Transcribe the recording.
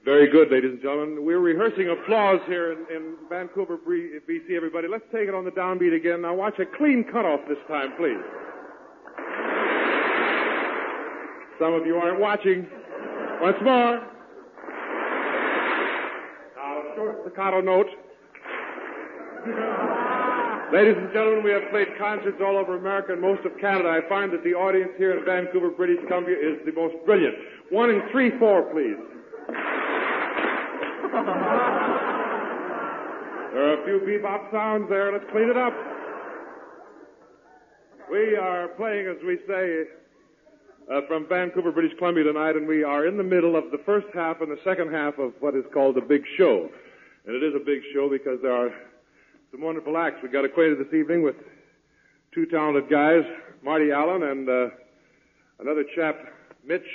Very good, ladies and gentlemen. We're rehearsing applause here in Vancouver, BC, everybody. Let's take it on the downbeat again. Now watch a clean cutoff this time, please. Some of you aren't watching. Once more. Now, short staccato note. Ladies and gentlemen, we have played concerts all over America and most of Canada. I find that the audience here in Vancouver, British Columbia is the most brilliant. 1 and 3-4, please. There are a few bebop sounds there. Let's clean it up. We are playing, as we say, from Vancouver, British Columbia tonight, and we are in the middle of the first half and the second half of what is called the Big Show. And it is a big show because there are some wonderful acts. We got acquainted this evening with two talented guys, Marty Allen and another chap, Mitch